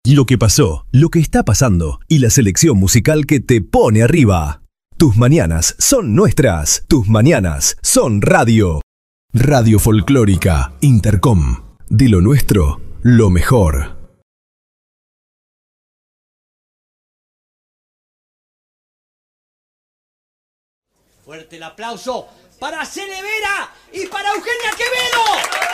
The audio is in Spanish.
lo que pasó, lo que está pasando y la selección musical que te pone arriba. Tus mañanas son nuestras, tus mañanas son radio. Radio Folclórica Intercom. De lo nuestro, lo mejor. Fuerte el aplauso para Celevera y para Eugenia Quevedo.